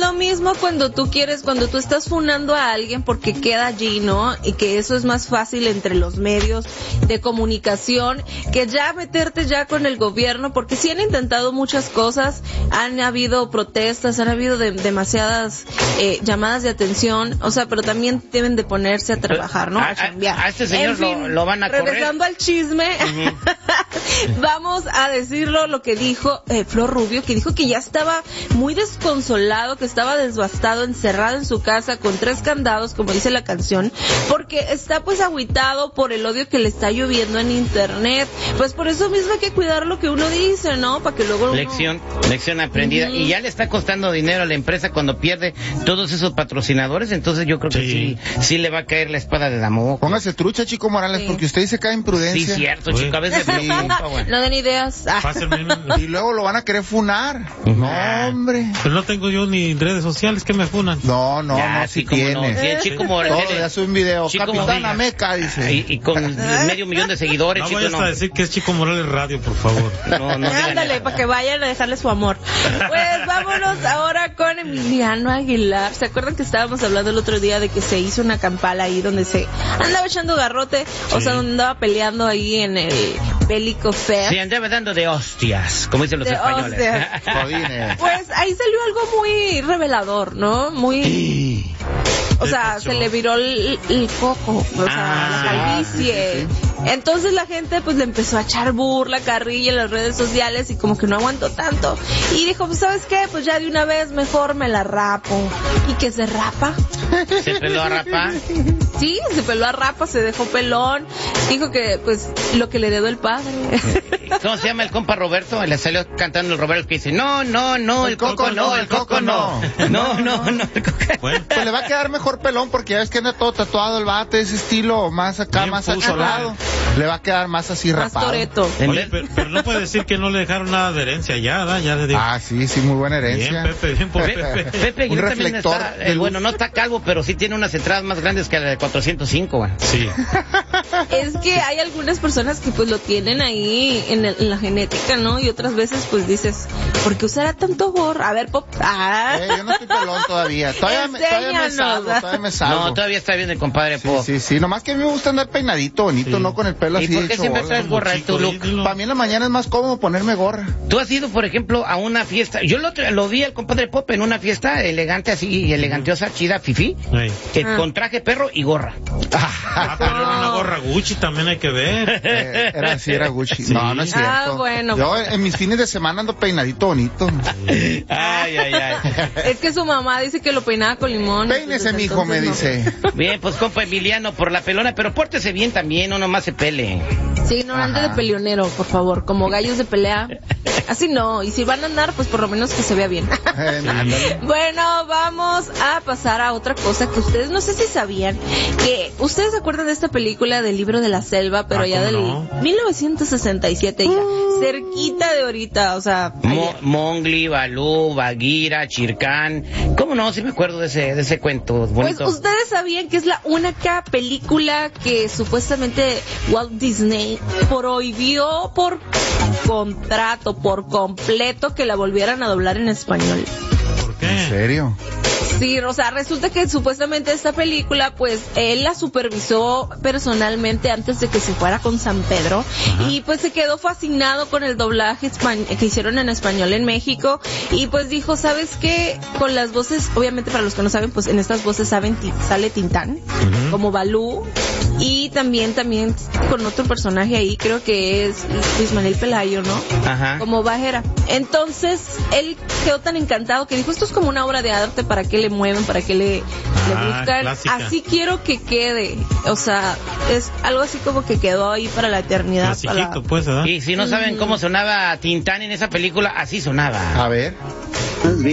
lo mismo cuando tú estás funando a alguien porque queda allí, ¿no? Y que eso es más fácil entre los medios de comunicación que ya meterte ya con el gobierno, porque sí han intentado muchas cosas, han habido protestas, han habido demasiadas llamadas de atención, o sea, pero también deben de ponerse a trabajar, ¿no? A este señor lo van a correr. Regresando al chisme, vamos a decirlo lo que dijo Flor Rubio, que dijo que ya estaba muy desconsolado, que estaba devastado, encerrado en su casa con 3 candados, como dice la canción, porque está pues agüitado por el odio que le está lloviendo en internet. Pues por eso mismo hay que cuidar lo que uno dice, ¿no? Para que luego lección aprendida. Y ya le está costando dinero a la empresa cuando pierde todos esos patrocinadores, entonces yo creo que sí le va a caer la espada de Damocles. Póngase trucha, Chico Morales, porque usted dice cae imprudencia. Sí, cierto, Chico, a veces me preocupa, güey. No den ideas. Y luego lo van a querer funar. No, hombre. Pero no tengo yo ni redes sociales que me funan. No, si tienes. No. Sí, Chico Morales. Todo, ya sube un video. Chico Capitán Ameca, dice. Y con 500,000 de seguidores, no Chico, vayas a decir que es Chico Morales Radio, por favor. No. Ándale, para que vayan a dejarle su amor. Pues vámonos ahora con Emiliano Aguilar. ¿Se acuerdan que estábamos hablando el otro día de que se hizo una campal ahí donde se andaba echando garrote? O sea, donde andaba peleando ahí en el Bélico Fest. Sí, andaba dando de hostias, como dicen los españoles. Pues ahí salió algo muy revelador, ¿no? Muy... O sea, se le viró el coco, o sea, la calvicie. Entonces la gente pues le empezó a echar burla, carrilla en las redes sociales y como que no aguantó tanto. Y dijo, pues ¿sabes qué? Pues ya de una vez mejor me la rapo. ¿Y que se rapa? ¿Se peló a rapa? Sí, se peló a rapa, se dejó pelón. Dijo que pues lo que le heredó el padre. ¿Cómo se llama el compa Roberto? Le salió cantando el Roberto que dice, no, el coco no, el coco no. No, el coco. Bueno, pues le va a quedar mejor pelón porque ya ves que anda todo tatuado el vato, ese estilo más acá, bien más acholado. Le va a quedar más así más rapado. Toreto. Oye, pero no puede decir que no le dejaron nada de herencia ya, ¿verdad? Ya le digo. Sí, muy buena herencia. Bien por Pepe. Pepe un reflector. Bueno, no está calvo, pero sí tiene unas entradas más grandes que la de 405, güey. Sí. Es que hay algunas personas que pues lo tienen ahí en la genética, ¿no? Y otras veces pues dices, ¿por qué usará tanto gorro? A ver, Pop. Yo no estoy pelón todavía. Todavía me salgo. No, todavía está bien el compadre Pop. Sí. Nomás que a mí me gusta andar peinadito, bonito, no con el pelo así. ¿Y por qué siempre traes gorra en tu look? Para mí en la mañana es más cómodo ponerme gorra. Tú has ido, por ejemplo, a una fiesta. Yo lo vi al compadre Pop en una fiesta elegante así, elegantiosa, chida, fifí, con traje perro y gorra. Pero era una gorra Gucci, también hay que ver. Era Gucci. Sí. No es cierto. Bueno. Yo en mis fines de semana ando peinadito bonito. Ay. Es que su mamá dice que lo peinaba con limón. Peínese, mijo, me dice. Bien, pues compa Emiliano, por la pelona, pero pórtese bien también, no nomás se pele. Sí, no ande de peleonero, por favor, como gallos de pelea. Así no, y si van a andar, pues por lo menos que se vea bien. Bueno, vamos a pasar a otra cosa que ustedes, no sé si sabían, que ustedes se acuerdan de esta película del Libro de la Selva, pero ya del 1967, ya, cerquita de ahorita, o sea... Mowgli, Balú, Bagheera, Shere Khan, ¿cómo no? Sí me acuerdo de ese cuento bonito. Pues ustedes sabían que es la única película que supuestamente Walt Disney prohibió por contrato, por completo, que la volvieran a doblar en español. ¿Por qué? ¿En serio? Sí, o sea, resulta que supuestamente esta película, pues, él la supervisó personalmente antes de que se fuera con San Pedro. Ajá. Y pues se quedó fascinado con el doblaje que hicieron en español en México. Y pues dijo, ¿sabes qué? Con las voces, obviamente para los que no saben, pues en estas voces sale Tintán, como Balú. Y también con otro personaje ahí, creo que es Luis Manuel Pelayo, ¿no? Ajá. Como Bagheera. Entonces, él quedó tan encantado que dijo, esto es como una obra de arte, ¿para qué le mueven? ¿Para qué le buscan? Clásica. Así quiero que quede. O sea, es algo así como que quedó ahí para la eternidad. Pues, ¿verdad? Y si no saben cómo sonaba Tintán en esa película, así sonaba. A ver.